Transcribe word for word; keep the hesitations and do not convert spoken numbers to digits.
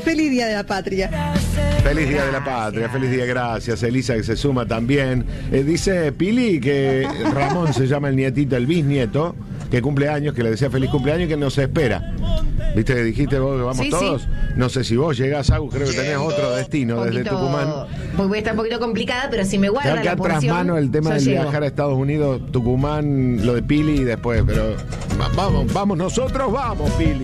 Feliz Día de la Patria. Feliz Día de la Patria, feliz día, gracias. Elisa que se suma también. Eh, dice Pili que Ramón se llama el nietito, el bisnieto, que cumple años, que le desea feliz cumpleaños y que nos espera. ¿Viste que dijiste vos que vamos sí, todos? Sí. No sé si vos llegás, Agus, creo que tenés otro destino poquito, desde Tucumán. Voy a estar un poquito complicada, pero si me guarda la porción, tras mano el tema de viajar a Estados Unidos, Tucumán, lo de Pili y después, pero vamos, vamos, nosotros vamos, Pili.